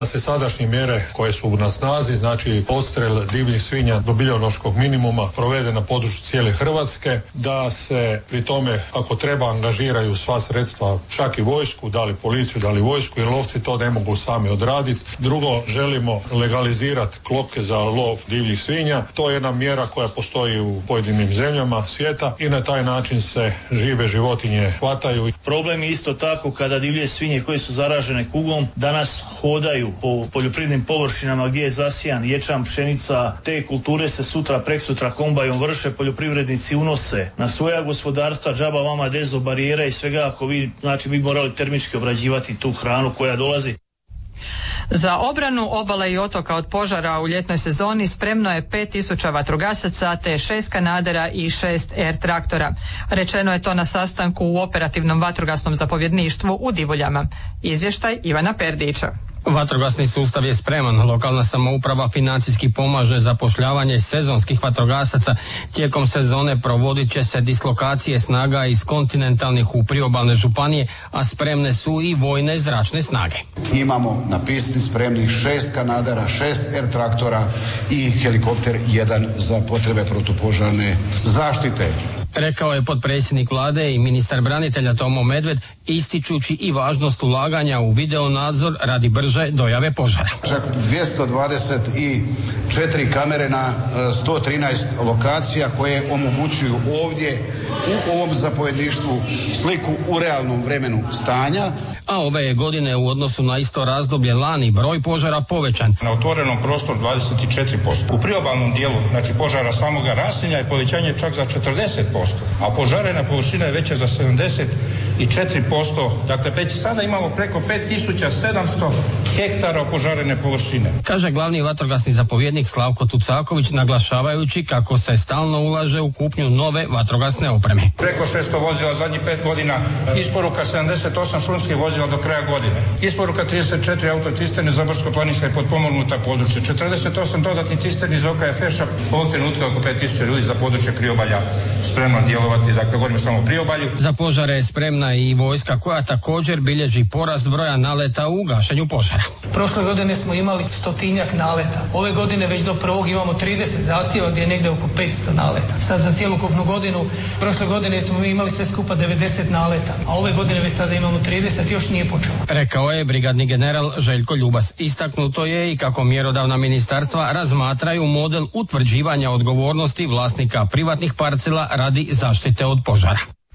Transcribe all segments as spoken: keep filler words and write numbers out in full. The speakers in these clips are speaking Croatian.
se sadašnje mjere koje su na snazi, znači odstrel divljih svinja do biološkog minimuma provede na području cijele Hrvatske, da se pri tome ako treba angažiraju sva sredstva, čak i vojsku, da li policiju, da li vojsku, jer lovci to ne mogu sami odraditi. Drugo, želimo legalizirati klopke za lov divljih svinja. To je jedna mjera koja postoji u pojedinim zemljama svijeta i na taj način se žive životinje hvataju. Problem je isto tako kada divlje svinje koje su zaražene kugom danas hodaju po poljoprivrednim površinama gdje je zasijan ječam, pšenica, te kulture se sutra, preksutra kombajom vrše, poljoprivrednici unose na svoja gospodarstva, džaba vama dezo barijera i svega, ako vi, znači vi morali termički obrađivati tu hranu koja dolazi. Za obranu obale i otoka od požara u ljetnoj sezoni spremno je pet tisuća vatrogasaca te šest kanadera i šest er traktora. Rečeno je to na sastanku u operativnom vatrogasnom zapovjedništvu u Divuljama. Izvještaj Ivana Perdića. Vatrogasni sustav je spreman. Lokalna samouprava financijski pomaže zapošljavanje sezonskih vatrogasaca. Tijekom sezone provodit će se dislokacije snaga iz kontinentalnih u priobalne županije, a spremne su i vojne zračne snage. Imamo na pisti spremnih šest kanadera, šest er traktora i helikopter jedan za potrebe protupožarne zaštite. Rekao je potpredsjednik vlade i ministar branitelja Tomo Medved, ističući i važnost ulaganja u video nadzor radi brže dojave požara. Čak dvjesto dvadeset četiri kamere na sto trinaest lokacija koje omogućuju ovdje u ovom zapovjedništvu sliku u realnom vremenu stanja. A ove je godine u odnosu na isto razdoblje lani broj požara povećan. Na otvorenom prostoru dvadeset četiri posto. U priobalnom dijelu, znači požara samoga raselja je povećanje čak za četrdeset posto, a požarena površina je veća za sedamdeset četiri posto. Dakle, već sada imamo preko pet tisuća sedamsto hektara opožarene površine. Kaže glavni vatrogasni zapovjednik Slavko Tucaković, naglašavajući kako se stalno ulaže u kupnju nove vatrogasne opreme. Preko šesto vozila zadnjih pet godina, isporuka sedamdeset osam šumskih vozila do kraja godine, isporuka trideset četiri autocisterne za brdsko-planinska i potpomognuta područja, četrdeset osam dodatnih cisterni za O K F Š-a, ovog trenutka oko pet tisuća ljudi za područje priobalja spremno djelovati, dakle govorimo samo o priobalju. Za požare je spremna i vojska koja također bilježi porast broja naleta u gašenju požara. Prošle godine smo imali stotinjak naleta. Ove godine već do prvog imamo trideset zahtjeva gdje je negdje oko petsto naleta. Sad za cjelokupnu godinu, prošle godine smo mi imali sve skupa devedeset naleta, a ove godine već sada imamo trideset, još nije počelo. Rekao je brigadni general Željko Ljubas. Istaknuto je i kako mjerodavna ministarstva razmatraju model utvrđivanja odgovornosti vlasnika privatnih parcela radi zaštite od požara.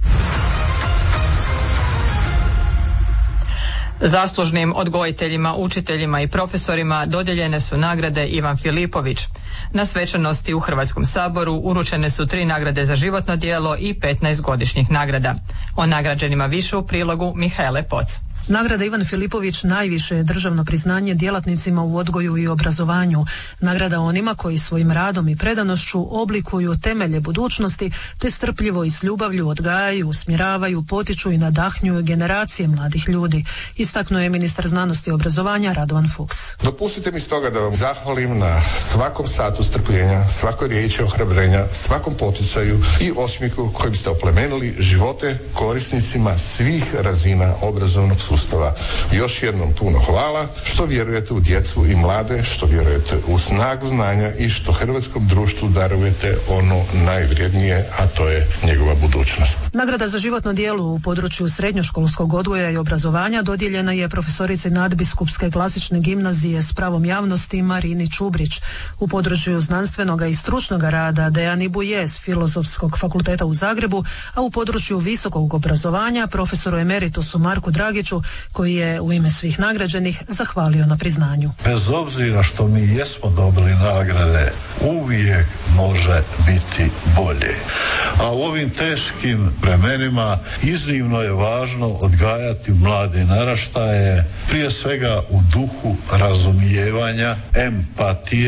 Zaslužnim odgojiteljima, učiteljima i profesorima dodijeljene su nagrade Ivan Filipović. Na svečanosti u Hrvatskom saboru uručene su tri nagrade za životno djelo i petnaest godišnjih nagrada. O nagrađenima više u prilogu Mihaele Poc. Nagrada Ivan Filipović najviše je državno priznanje djelatnicima u odgoju i obrazovanju. Nagrada onima koji svojim radom i predanošću oblikuju temelje budućnosti te strpljivo i s ljubavlju odgajaju, usmjeravaju, potiču i nadahnjuju generacije mladih ljudi. Istaknuo je ministar znanosti i obrazovanja Radovan Fuchs. Dopustite mi stoga da vam zahvalim na svakom satu strpljenja, svakoj riječi ohrabrenja, svakom poticaju i osmijehu kojim ste oplemenili živote korisnicima svih razina obrazovnog sustava. Još jednom puno hvala što vjerujete u djecu i mlade, što vjerujete u snagu znanja i što hrvatskom društvu darujete ono najvrijednije, a to je njegova budućnost. Nagrada za životno djelo u području srednjoškolskog odgoja i obrazovanja dodijeljena je profesorici nadbiskupske klasične gimnazije s pravom javnosti Marini Čubrić. U području znanstvenog i stručnog rada Dejani Buje s Filozofskog fakulteta u Zagrebu, a u području visokog obrazovanja profesoru emeritusu Marku Dragiću, koji je u ime svih nagrađenih zahvalio na priznanju. Bez obzira što mi jesmo dobili nagrade, uvijek može biti bolje. A u ovim teškim vremenima iznimno je važno odgajati mlade naraštaje, prije svega u duhu razumijevanja, empatije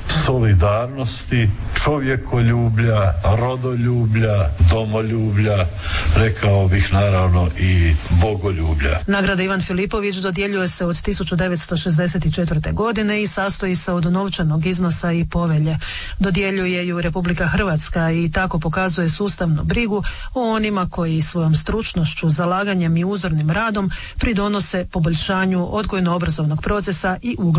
solidarnosti, čovjekoljublja, rodoljublja, domoljublja, rekao bih naravno i bogoljublja. Nagrada Ivan Filipović dodjeljuje se od tisuću devetsto šezdeset četvrte. godine i sastoji se od novčanog iznosa i povelje. Dodjeljuje ju Republika Hrvatska i tako pokazuje sustavnu brigu o onima koji svojom stručnošću, zalaganjem i uzornim radom pridonose poboljšanju odgojno-obrazovnog procesa i ugledu